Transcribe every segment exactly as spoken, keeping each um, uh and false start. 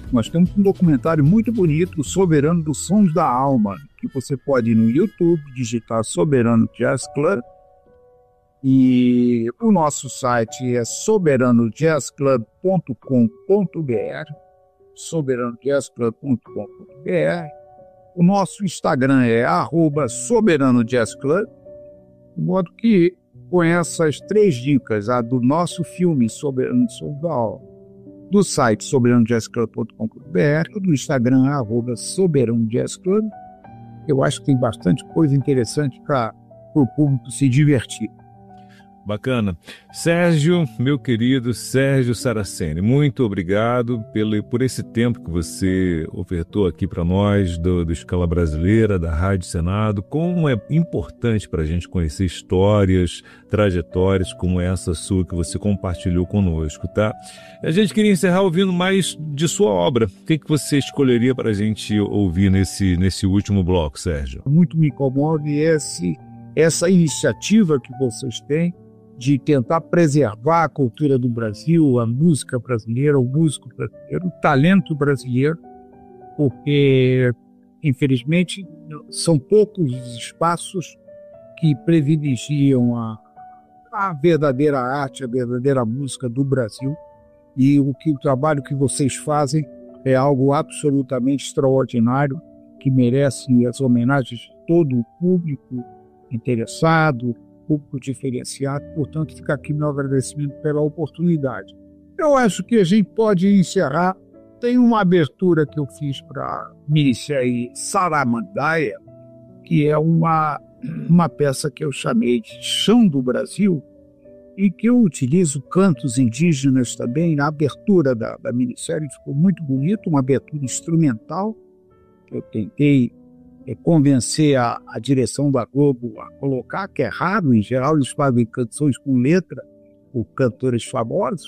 Nós temos um documentário muito bonito, Soberano dos Sons da Alma, que você pode ir no YouTube, digitar Soberano Jazz Club. E o nosso site é soberano jazz club ponto com ponto b r, soberano jazz club ponto com ponto b r. O nosso Instagram é arroba soberano jazz club, de modo que com essas três dicas, a do nosso filme Soberano dos Sons da Alma, do site soberano jazz club ponto com ponto b r, do Instagram arroba soberano jazz club, eu acho que tem bastante coisa interessante para o público se divertir. Bacana. Sérgio, meu querido Sérgio Saraceni, muito obrigado pelo, por esse tempo que você ofertou aqui para nós do, do Escala Brasileira, da Rádio Senado. Como é importante para a gente conhecer histórias, trajetórias como essa sua que você compartilhou conosco, tá? A gente queria encerrar ouvindo mais de sua obra. O que, que você escolheria para a gente ouvir nesse, nesse último bloco, Sérgio? Muito me comove esse, essa iniciativa que vocês têm de tentar preservar a cultura do Brasil, a música brasileira, o músico brasileiro, o talento brasileiro, porque, infelizmente, são poucos os espaços que privilegiam a, a verdadeira arte, a verdadeira música do Brasil, e o, que, o trabalho que vocês fazem é algo absolutamente extraordinário, que merece as homenagens de todo o público interessado, público diferenciado, portanto fica aqui meu agradecimento pela oportunidade. Eu acho que a gente pode encerrar, tem uma abertura que eu fiz para a minissérie Saramandaia, que é uma, uma peça que eu chamei de Chão do Brasil, e que eu utilizo cantos indígenas também na abertura da, da minissérie, ficou muito bonito, uma abertura instrumental, eu tentei É convencer a, a direção da Globo a colocar, que é raro, em geral eles fazem canções com letra, ou cantores famosos.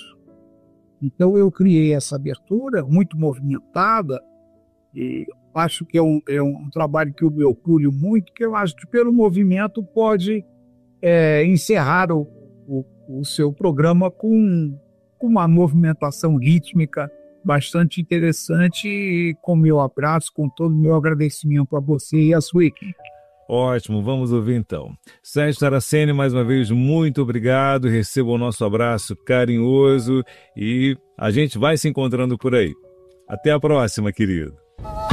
Então eu criei essa abertura, muito movimentada, e acho que é um, é um trabalho que eu me orgulho muito, que eu acho que pelo movimento pode é, encerrar o, o, o seu programa com, com uma movimentação rítmica bastante interessante, e com meu abraço, com todo o meu agradecimento a você e a sua equipe. Ótimo, vamos ouvir então. Sérgio Saraceni, mais uma vez, muito obrigado, receba o nosso abraço carinhoso e a gente vai se encontrando por aí. Até a próxima, querido.